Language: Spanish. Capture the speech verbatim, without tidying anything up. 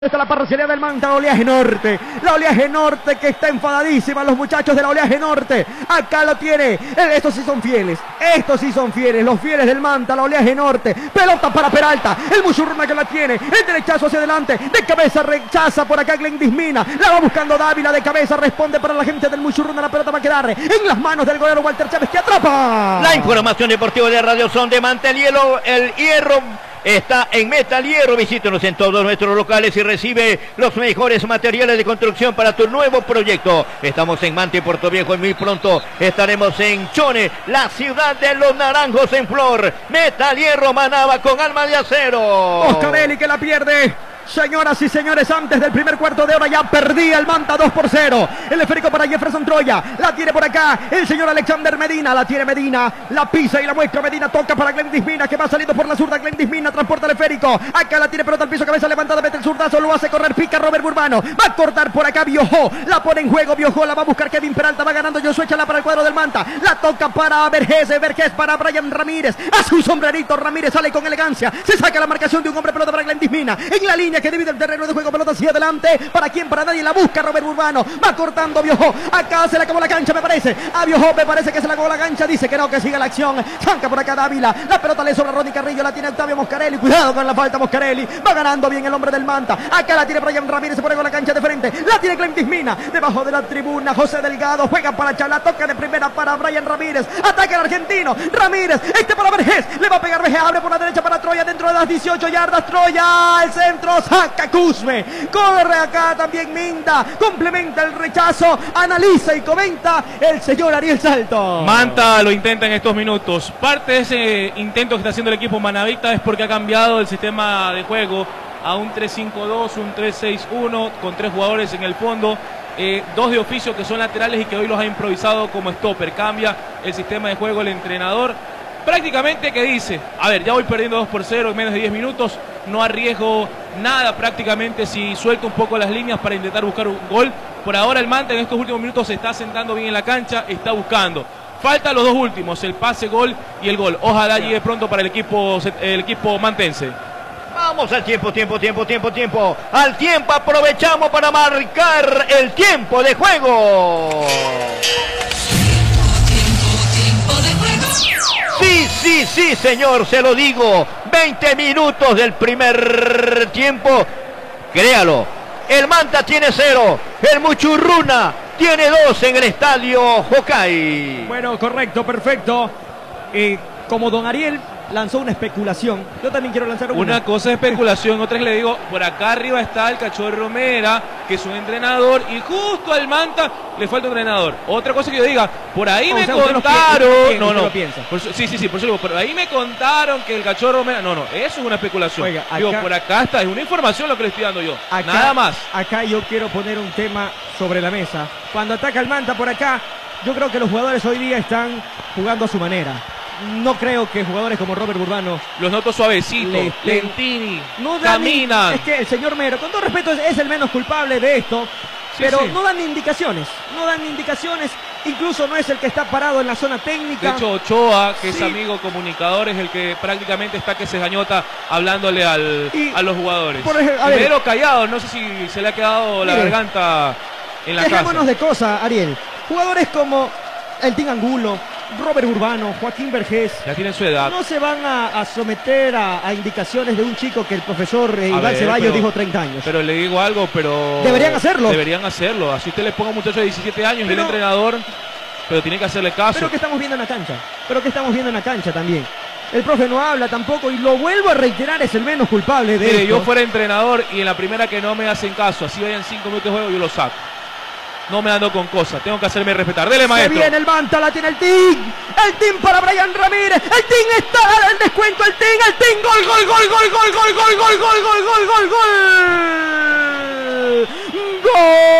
Está la parcialidad del Manta, la Oleaje Norte. La Oleaje Norte que está enfadadísima. Los muchachos de la Oleaje Norte. Acá lo tiene. Estos sí son fieles. Estos sí son fieles. Los fieles del Manta, la Oleaje Norte. Pelota para Peralta. El Muchurruna que la tiene. El derechazo hacia adelante. De cabeza rechaza por acá Glendis Mina. La va buscando Dávila de cabeza. Responde para la gente del Muchurruna. La pelota va a quedar en las manos del golero Walter Chávez que atrapa. La información deportiva de Radio Son de Manta. El hielo, el hierro está en Metal Hierro. Visítenos en todos nuestros locales y recibe los mejores materiales de construcción para tu nuevo proyecto. Estamos en Manta y Puerto Viejo y muy pronto estaremos en Chone, la ciudad de los naranjos en flor. Metal Hierro Manaba con alma de acero. Oscarelli que la pierde. Señoras y señores, antes del primer cuarto de hora ya perdía el Manta dos por cero. El esférico para Jefferson Troya. La tiene por acá el señor Alexander Medina. La tiene Medina. La pisa y la muestra Medina. Toca para Glendis Mina que va saliendo por la zurda. Glendis Mina transporta el esférico. Acá la tiene pelota al piso. Cabeza levantada. Mete el zurdazo. Lo hace correr. Pica Robert Burbano. Va a cortar por acá Biojó. La pone en juego. Biojó la va a buscar Kevin Peralta. Va ganando Josué Chala para el cuadro del Manta. La toca para Vergés. Vergés para Brian Ramírez. A su sombrerito. Ramírez sale con elegancia. Se saca la marcación de un hombre. Pelota para Glendis Mina. En la línea que divide el terreno de juego, pelota hacia adelante. ¿Para quién? Para nadie. La busca Robert Urbano. Va cortando Biojó. Acá se le acabó la cancha, me parece. A Biojó me parece que se le acabó la cancha. Dice que no, que siga la acción. Saca por acá Dávila. La pelota le sobra a Ronnie Carrillo. La tiene Octavio Moscarelli. Cuidado con la falta Moscarelli. Va ganando bien el hombre del Manta. Acá la tiene Brian Ramírez. Se pone con la cancha de frente. La tiene Glendis Mina. Debajo de la tribuna. José Delgado. Juega para Chala. Toca de primera para Brian Ramírez. Ataca el argentino. Ramírez. Este para Vergés. Le va a pegar Vergés. Abre por la derecha para Troya. Dentro de las dieciocho yardas. Troya. El centro. Saca Cusme. Corre acá también Minda. Complementa el rechazo. Analiza y comenta el señor Ariel Salto. Manta lo intenta en estos minutos. Parte de ese intento que está haciendo el equipo manavita es porque ha cambiado el sistema de juego a un tres cinco dos, un tres seis uno con tres jugadores en el fondo. Eh, dos de oficio que son laterales y que hoy los ha improvisado como stopper. Cambia el sistema de juego el entrenador. Prácticamente que dice, a ver, ya voy perdiendo dos por cero en menos de diez minutos, no arriesgo nada prácticamente si suelto un poco las líneas para intentar buscar un gol. Por ahora el Manta en estos últimos minutos se está sentando bien en la cancha, está buscando. Faltan los dos últimos, el pase, gol y el gol. Ojalá llegue pronto para el equipo, el equipo mantense. Vamos al tiempo, tiempo, tiempo, tiempo, tiempo. Al tiempo aprovechamos para marcar el tiempo de juego. Sí, sí, sí, señor, se lo digo. veinte minutos del primer tiempo. Créalo, el Manta tiene cero. El Muchurruna tiene dos en el estadio Jocay. Bueno, correcto, perfecto. Eh, como don Ariel lanzó una especulación, yo también quiero lanzar una. Una cosa es especulación, otra es le digo, por acá arriba está el Cachorro Mera, que es un entrenador, y justo al Manta le falta un entrenador. Otra cosa que yo diga, por ahí o me sea, contaron, usted no, no, lo piensa. Por, sí, sí, sí, por eso digo, por ahí me contaron que el Cachorro Mera, no, no, eso es una especulación. Oiga, acá, digo, por acá está, es una información lo que le estoy dando yo, acá, nada más. Acá yo quiero poner un tema sobre la mesa. Cuando ataca el Manta por acá, yo creo que los jugadores hoy día están jugando a su manera. No creo que jugadores como Robert Burbano, los noto suavecitos, Le, Lentini, no dan caminan. Ni, es que el señor Mero, con todo respeto, es, es el menos culpable de esto, sí, pero sí. no dan ni indicaciones, no dan ni indicaciones, incluso no es el que está parado en la zona técnica. De hecho, Ochoa, que sí. es amigo comunicador, es el que prácticamente está que se gañota hablándole al, y, a los jugadores. Por ejemplo, a ver, Mero callado, no sé si se le ha quedado la mire, garganta en la dejémonos casa. de cosas, Ariel. Jugadores como el Team Angulo, Robert Urbano, Joaquín Vergés, ya tienen su edad. no se van a, a someter a, a indicaciones de un chico que el profesor eh, Iván ver, Ceballos pero, dijo treinta años. Pero le digo algo, pero... Deberían hacerlo. Deberían hacerlo. Así usted le ponga a un muchacho de diecisiete años y el entrenador, pero tiene que hacerle caso. Pero que estamos viendo en la cancha, pero que estamos viendo en la cancha también. El profe no habla tampoco y lo vuelvo a reiterar, es el menos culpable de Mire, esto. yo fuera entrenador y en la primera que no me hacen caso, así vayan cinco minutos de juego, yo lo saco. No me ando con cosas, tengo que hacerme respetar. Dele, maestro. Se viene el Manta, la tiene el Team. El Team para Brian Ramírez. El Team está en el descuento. El Team, el Team. Gol, gol, gol, gol, gol, gol, gol, gol, gol, gol, gol, gol, gol, gol. Gol.